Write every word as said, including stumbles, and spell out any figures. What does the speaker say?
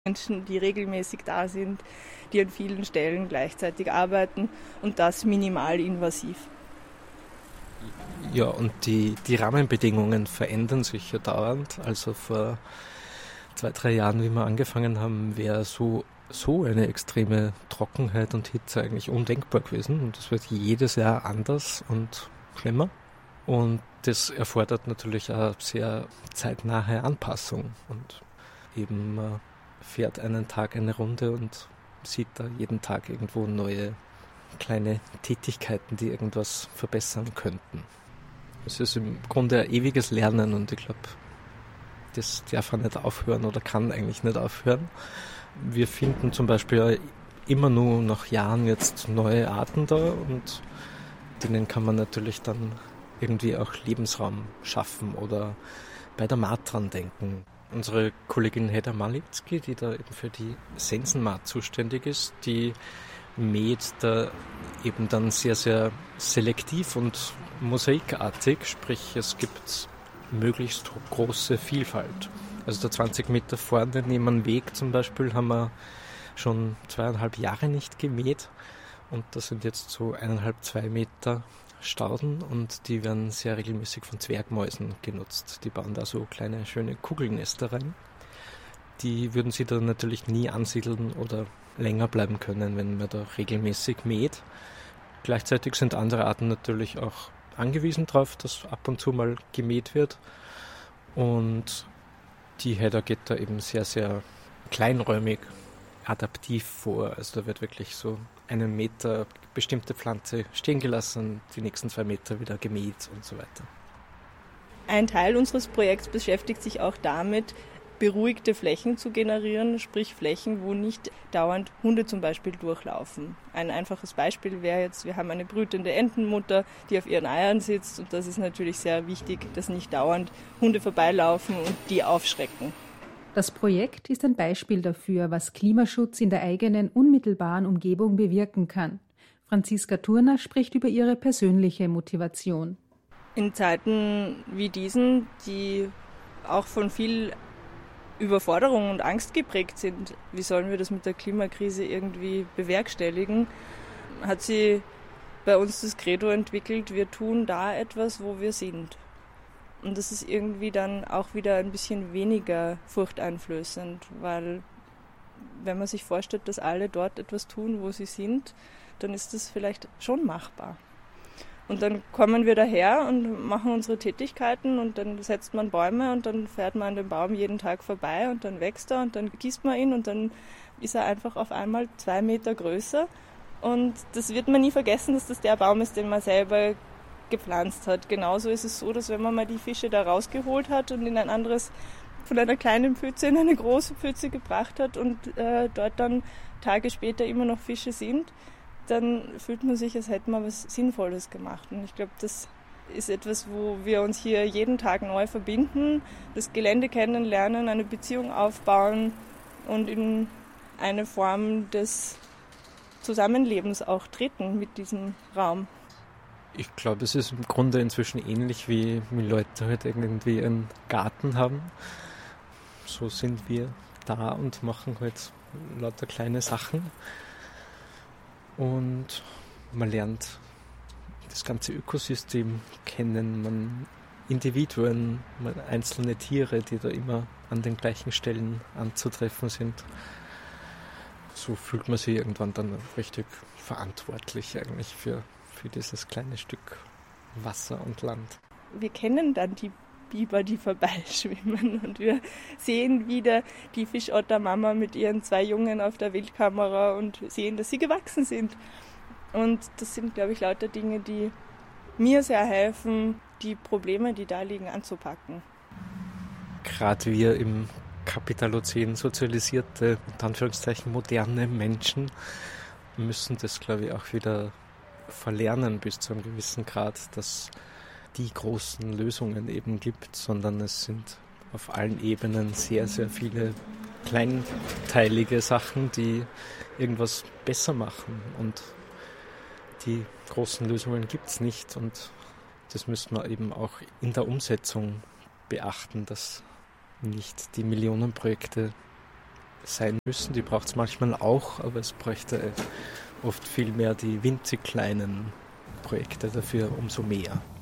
Menschen, die regelmäßig da sind, die an vielen Stellen gleichzeitig arbeiten und das minimal invasiv. Ja, und die, die Rahmenbedingungen verändern sich ja dauernd. Also vor zwei, drei Jahren, wie wir angefangen haben, wäre so, so eine extreme Trockenheit und Hitze eigentlich undenkbar gewesen. Und das wird jedes Jahr anders und schlimmer. Und das erfordert natürlich eine sehr zeitnahe Anpassung. Und eben man fährt einen Tag eine Runde und sieht da jeden Tag irgendwo neue kleine Tätigkeiten, die irgendwas verbessern könnten. Es ist im Grunde ein ewiges Lernen und ich glaube, das darf nicht aufhören oder kann eigentlich nicht aufhören. Wir finden zum Beispiel immer nur nach Jahren jetzt neue Arten da und denen kann man natürlich dann irgendwie auch Lebensraum schaffen oder bei der Maat dran denken. Unsere Kollegin Hedda Malitzki, die da eben für die Sensenmaat zuständig ist, die mäht da eben dann sehr, sehr selektiv und mosaikartig, sprich es gibt möglichst große Vielfalt. Also da zwanzig Meter vorne neben einem Weg zum Beispiel haben wir schon zweieinhalb Jahre nicht gemäht und das sind jetzt so eineinhalb, zwei Meter Stauden und die werden sehr regelmäßig von Zwergmäusen genutzt. Die bauen da so kleine, schöne Kugelnester rein. Die würden sie dann natürlich nie ansiedeln oder länger bleiben können, wenn man da regelmäßig mäht. Gleichzeitig sind andere Arten natürlich auch angewiesen darauf, dass ab und zu mal gemäht wird. Und die Hedda geht da eben sehr, sehr kleinräumig adaptiv vor. Also da wird wirklich so einen Meter bestimmte Pflanze stehen gelassen, die nächsten zwei Meter wieder gemäht und so weiter. Ein Teil unseres Projekts beschäftigt sich auch damit, beruhigte Flächen zu generieren, sprich Flächen, wo nicht dauernd Hunde zum Beispiel durchlaufen. Ein einfaches Beispiel wäre jetzt, wir haben eine brütende Entenmutter, die auf ihren Eiern sitzt und das ist natürlich sehr wichtig, dass nicht dauernd Hunde vorbeilaufen und die aufschrecken. Das Projekt ist ein Beispiel dafür, was Klimaschutz in der eigenen unmittelbaren Umgebung bewirken kann. Franziska Thurner spricht über ihre persönliche Motivation. In Zeiten wie diesen, die auch von viel Überforderung und Angst geprägt sind, wie sollen wir das mit der Klimakrise irgendwie bewerkstelligen, hat sie bei uns das Credo entwickelt, wir tun da etwas, wo wir sind. Und das ist irgendwie dann auch wieder ein bisschen weniger furchteinflößend, weil wenn man sich vorstellt, dass alle dort etwas tun, wo sie sind, dann ist das vielleicht schon machbar. Und dann kommen wir daher und machen unsere Tätigkeiten und dann setzt man Bäume und dann fährt man an dem Baum jeden Tag vorbei und dann wächst er und dann gießt man ihn und dann ist er einfach auf einmal zwei Meter größer. Und das wird man nie vergessen, dass das der Baum ist, den man selber gepflanzt hat. Genauso ist es so, dass wenn man mal die Fische da rausgeholt hat und in ein anderes, von einer kleinen Pfütze in eine große Pfütze gebracht hat und äh, dort dann Tage später immer noch Fische sind, dann fühlt man sich, als hätte man was Sinnvolles gemacht. Und ich glaube, das ist etwas, wo wir uns hier jeden Tag neu verbinden, das Gelände kennenlernen, eine Beziehung aufbauen und in eine Form des Zusammenlebens auch treten mit diesem Raum. Ich glaube, es ist im Grunde inzwischen ähnlich, wie, wie Leute halt irgendwie einen Garten haben. So sind wir da und machen halt lauter kleine Sachen. Und man lernt das ganze Ökosystem kennen, man Individuen, man einzelne Tiere, die da immer an den gleichen Stellen anzutreffen sind. So fühlt man sich irgendwann dann richtig verantwortlich eigentlich für, für dieses kleine Stück Wasser und Land. Wir kennen dann die Biber, die vorbeischwimmen und wir sehen wieder die Fischottermama mit ihren zwei Jungen auf der Wildkamera und sehen, dass sie gewachsen sind. Und das sind, glaube ich, lauter Dinge, die mir sehr helfen, die Probleme, die da liegen, anzupacken. Gerade wir im Kapitalozän sozialisierte, unter Anführungszeichen moderne Menschen müssen das, glaube ich, auch wieder verlernen bis zu einem gewissen Grad, dass die großen Lösungen eben gibt, sondern es sind auf allen Ebenen sehr, sehr viele kleinteilige Sachen, die irgendwas besser machen und die großen Lösungen gibt es nicht und das müssen wir eben auch in der Umsetzung beachten, dass nicht die Millionenprojekte sein müssen. Die braucht es manchmal auch, aber es bräuchte oft viel mehr die winzig kleinen Projekte dafür umso mehr.